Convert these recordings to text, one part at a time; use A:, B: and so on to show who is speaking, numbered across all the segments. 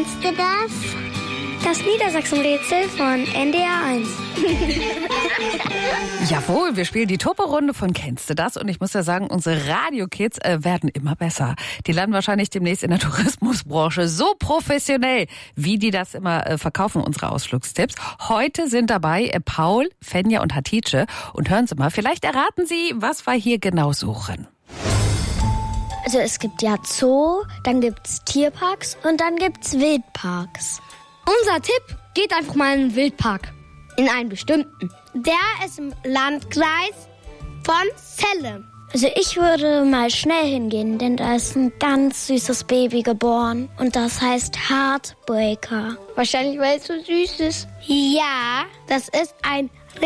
A: Kennst du das?
B: Das Niedersachsen-Rätsel von NDR 1.
C: Jawohl, wir spielen die Turbo-Runde von Kennst du das? Und ich muss ja sagen, unsere Radio-Kids werden immer besser. Die landen wahrscheinlich demnächst in der Tourismusbranche so professionell, wie die das immer verkaufen, unsere Ausflugstipps. Heute sind dabei Paul, Fenja und Hatice. Und hören Sie mal, vielleicht erraten Sie, was wir hier genau suchen.
B: Also es gibt ja Zoo, dann gibt's Tierparks und dann gibt's Wildparks. Unser Tipp, geht einfach mal in einen Wildpark. In einen bestimmten.
A: Der ist im Landkreis von Celle.
B: Also ich würde mal schnell hingehen, denn da ist ein ganz süßes Baby geboren. Und das heißt Heartbreaker.
A: Wahrscheinlich, weil es so süß ist. Ja, das ist ein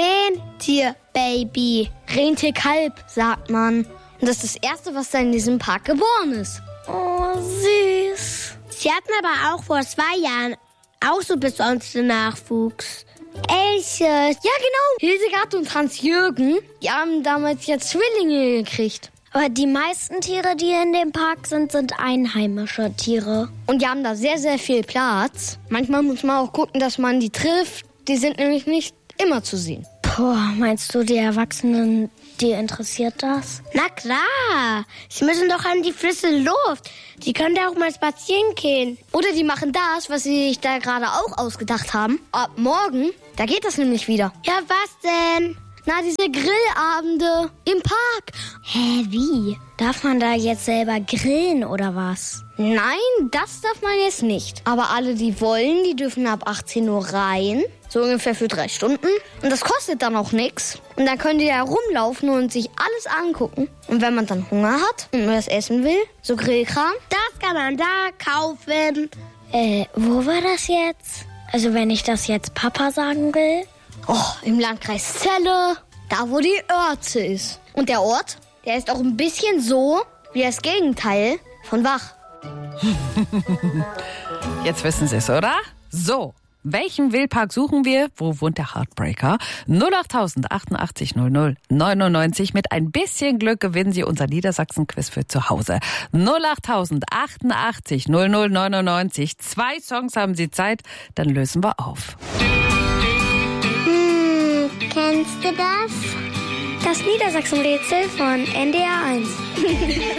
A: Rentierbaby.
B: Rentierkalb, sagt man. Und das ist das Erste, was da in diesem Park geboren ist.
A: Oh, süß. Sie hatten aber auch vor 2 Jahren auch so besonderen Nachwuchs. Elches.
B: Ja, genau. Hildegard und Hans-Jürgen, die haben damals ja Zwillinge gekriegt. Aber die meisten Tiere, die in dem Park sind einheimische Tiere. Und die haben da sehr, sehr viel Platz. Manchmal muss man auch gucken, dass man die trifft. Die sind nämlich nicht immer zu sehen. Boah, meinst du, die Erwachsenen, die interessiert das?
A: Na klar. Sie müssen doch an die frische Luft. Die können da auch mal spazieren gehen.
B: Oder die machen das, was sie sich da gerade auch ausgedacht haben. Ab morgen, da geht das nämlich wieder.
A: Ja, was denn?
B: Na, diese Grillabende im Park.
A: Hä, wie?
B: Darf man da jetzt selber grillen oder was? Nein, das darf man jetzt nicht. Aber alle, die wollen, die dürfen ab 18 Uhr rein. So ungefähr für 3 Stunden. Und das kostet dann auch nichts. Und dann könnt ihr ja rumlaufen und sich alles angucken. Und wenn man dann Hunger hat und was essen will, so Grillkram.
A: Das kann man da kaufen.
B: Wo war das jetzt? Also wenn ich das jetzt Papa sagen will? Oh, im Landkreis Celle, da wo die Örte ist. Und der Ort, der ist auch ein bisschen so wie das Gegenteil von wach.
C: Jetzt wissen Sie es, oder? So, welchen Wildpark suchen wir? Wo wohnt der Heartbreaker? 08000 88 00 99. Mit ein bisschen Glück gewinnen Sie unser Niedersachsen-Quiz für zu Hause. 08000 88 00 99. 2 Songs haben Sie Zeit, dann lösen wir auf.
A: Kennst du das?
B: Das Niedersachsen-Rätsel von NDR 1.